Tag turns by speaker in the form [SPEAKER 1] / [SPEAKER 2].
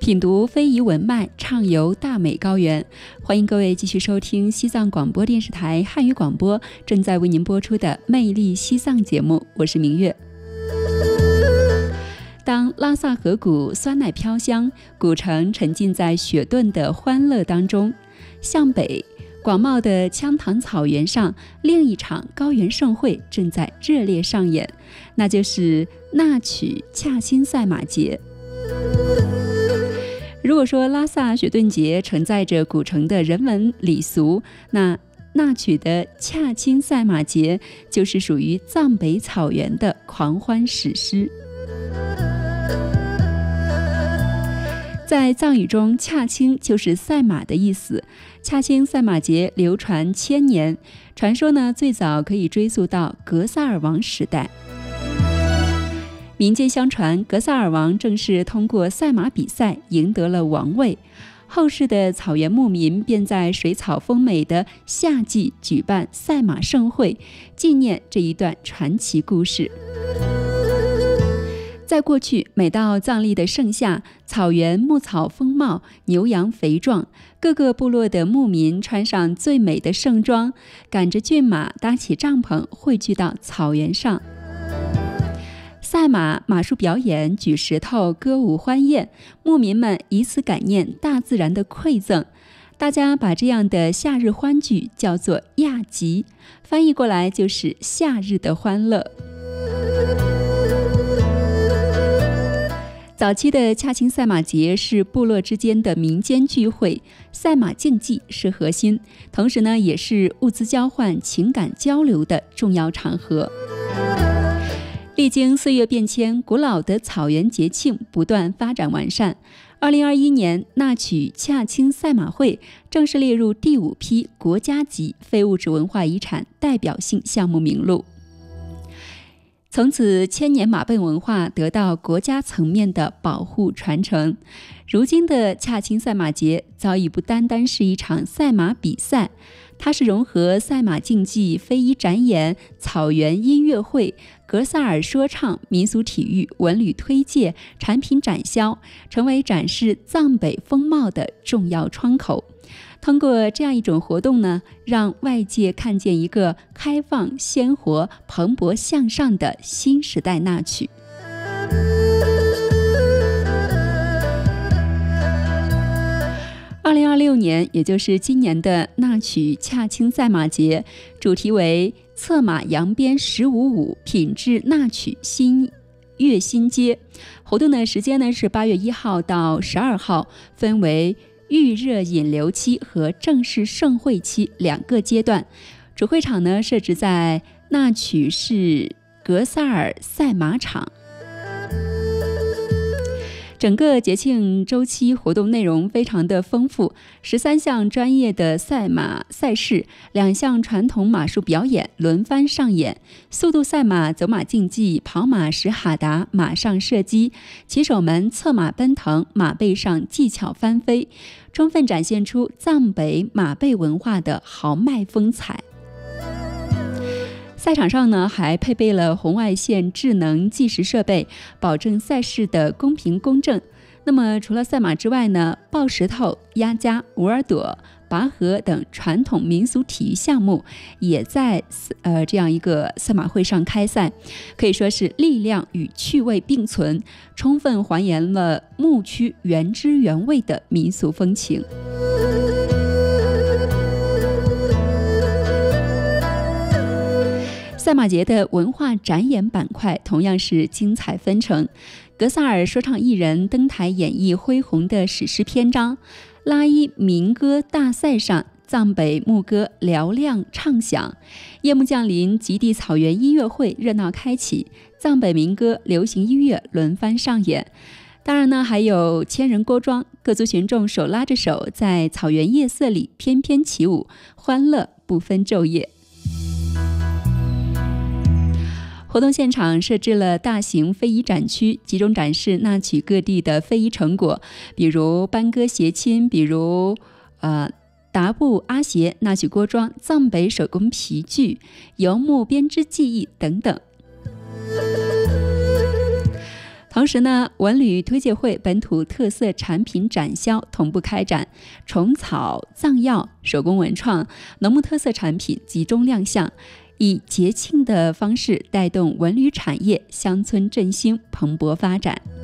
[SPEAKER 1] 品读非遗文脉，畅游大美高原。欢迎各位继续收听西藏广播电视台汉语广播正在为您播出的《魅力西藏》节目，我是明月。当拉萨河谷酸奶飘香，古城沉浸在雪顿的欢乐当中，向北广袤的羌塘草原上，另一场高原盛会正在热烈上演，那就是纳曲恰钦赛马节。如果说拉萨雪顿节承载着古城的人文礼俗，那纳曲的恰钦赛马节就是属于藏北草原的狂欢史诗。在藏语中，恰钦就是赛马的意思。恰钦赛马节流传千年，传说呢最早可以追溯到格萨尔王时代。民间相传，格萨尔王正是通过赛马比赛赢得了王位，后世的草原牧民便在水草丰美的夏季举办赛马盛会，纪念这一段传奇故事。在过去，每到藏历的盛夏，草原牧草丰茂，牛羊肥壮，各个部落的牧民穿上最美的盛装，赶着骏马，搭起帐篷，汇聚到草原上。赛马、马术表演、举石头、歌舞欢宴，牧民们以此感念大自然的馈赠。大家把这样的夏日欢聚叫做亚吉，翻译过来就是夏日的欢乐。早期的恰钦赛马节是部落之间的民间聚会，赛马竞技是核心，同时呢，也是物资交换、情感交流的重要场合。历经岁月变迁，古老的草原节庆不断发展完善。2021年，纳曲恰钦赛马会正式列入第5批国家级非物质文化遗产代表性项目名录。从此，千年马背文化得到国家层面的保护传承。如今的恰钦赛马节早已不单单是一场赛马比赛，它是融合赛马竞技、非遗展演、草原音乐会、格萨尔说唱、民俗体育、文旅推介、产品展销，成为展示藏北风貌的重要窗口。通过这样一种活动呢，让外界看见一个开放、鲜活、蓬勃向上的新时代纳曲。2026年，也就是今年的纳曲恰钦赛马节，主题为策马扬鞭15舞，品质纳曲新月新阶。活动的时间呢是8月1号到12号，分为预热引流期和正式盛会期2个阶段。主会场呢设置在纳曲市格萨尔赛马场。整个节庆周期活动内容非常的丰富，13项专业的赛马赛事，2项传统马术表演轮番上演，速度赛马、走马竞技、跑马石哈达、马上射击，骑手们策马奔腾，马背上技巧翻飞，充分展现出藏北马背文化的豪迈风采。赛场上呢，还配备了红外线智能计时设备，保证赛事的公平公正。那么除了赛马之外呢，抱石头、压家、五耳朵、拔河等传统民俗体育项目也在这样一个赛马会上开赛，可以说是力量与趣味并存，充分还原了牧区原汁原味的民俗风情。赛马节的文化展演板块同样是精彩纷呈，格萨尔说唱艺人登台演绎恢宏的史诗篇章，拉伊民歌大赛上藏北牧歌嘹亮唱响，夜幕降临，极地草原音乐会热闹开启，藏北民歌、流行音乐轮番上演。当然呢，还有千人锅庄，各族群众手拉着手，在草原夜色里翩翩起舞，欢乐不分昼夜。活动现场设置了大型非遗展区，集中展示纳曲各地的非遗成果，比如班歌谐亲，比如达布阿协、纳曲锅庄、藏北手工皮具、游牧编织技艺等等。 同时呢，文旅推介会本土特色产品展销同步开展，虫草、藏药、手工文创、农牧特色产品集中亮相，以节庆的方式带动文旅产业乡村振兴蓬勃发展。